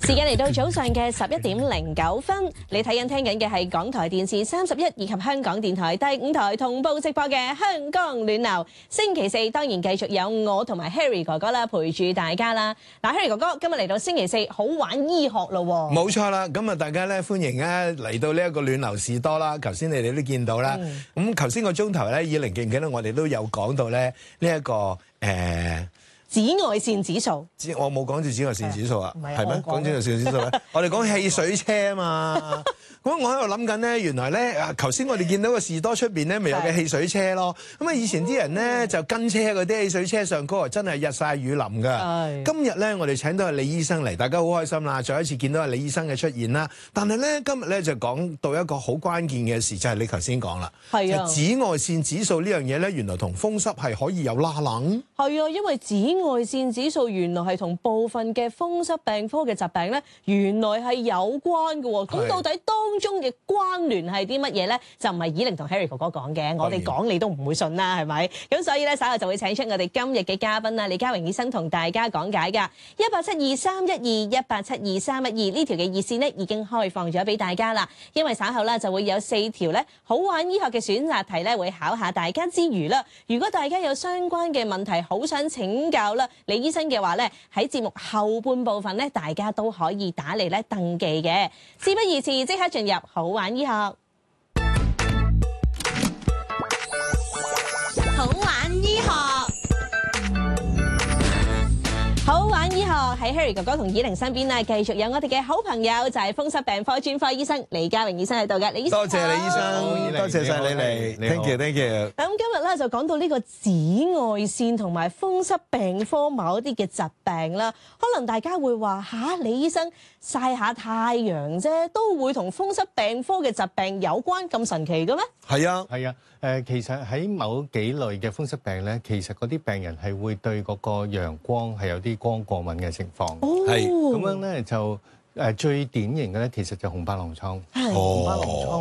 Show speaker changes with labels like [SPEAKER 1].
[SPEAKER 1] 時間嚟到早上嘅11:09，你聽緊嘅係港台電視31以及香港電台第5台同步直播嘅香港暖流。星期四當然繼續有我同埋 Harry 哥哥啦，陪住大家啦。嗱，Harry 哥哥今日嚟到星期四，好玩醫學咯喎。
[SPEAKER 2] 冇錯啦，咁啊大家咧歡迎咧嚟到呢一個暖流士多啦。頭先你哋都見到啦，咁頭先個鐘頭咧，以玲記唔記得我哋都有講到咧呢一個
[SPEAKER 1] 紫外線指數，
[SPEAKER 2] 我冇講住紫外線指數啊，係咩？講紫外線指數咧，我哋講汽水車啊嘛。咁我喺度諗緊咧，原來咧頭先我哋見到個士多出邊咧，咪有嘅汽水車咯。咁啊，以前啲人咧就跟車嗰啲汽水車上高啊，真係日曬雨淋㗎。今日咧，我哋請到阿李醫生嚟，大家好開心啦！再一次見到阿李醫生嘅出現啦。但係咧，今日咧就講到一個好關鍵嘅事，就係你頭先講啦。係啊，紫外線指數呢樣嘢咧，原來同風濕係可以有拉冷。
[SPEAKER 1] 係啊，因為紫外線指數原來係同部分嘅風濕病科嘅疾病咧，原來係有關嘅喎。咁到底當中嘅關聯係啲乜嘢咧？就唔係以玲同 Harry 哥哥講嘅，我哋講你都唔會信啦，係咪？咁所以咧，稍後就會請出我哋今日嘅嘉賓啦，李家榮醫生同大家講解㗎。18723121872312呢條嘅熱線咧已經開放咗俾大家啦。因為稍後咧就會有4條咧好玩醫學嘅選擇題咧會考下大家之餘啦，如果大家有相關嘅問題好想請教啦李醫生嘅話咧，喺節目後半部分咧大家都可以打嚟咧登記嘅。事不宜遲，即刻進入好玩醫學。好玩醫學，好玩醫學喺 Harry 哥哥同以玲身邊啊，繼續有我哋嘅好朋友就係風濕病科專科醫生李家榮醫生喺度嘅。李醫生，
[SPEAKER 2] 多謝李醫生，多謝晒你嚟 ，thank you，thank you。
[SPEAKER 1] 咁今日咧就講到呢個紫外線同埋風濕病科某一啲嘅疾病啦，可能大家會話吓，李醫生曬下太陽啫，都會同風濕病科嘅疾病有關，咁神奇嘅咩？
[SPEAKER 2] 係啊，
[SPEAKER 3] 係啊，其實喺某幾類嘅風濕病咧，其實嗰啲病人係會對嗰個陽光係有啲光過敏嘅情況。
[SPEAKER 2] 係
[SPEAKER 3] 咁樣咧就最典型嘅咧，其實就紅斑狼瘡。
[SPEAKER 1] 紅斑狼瘡。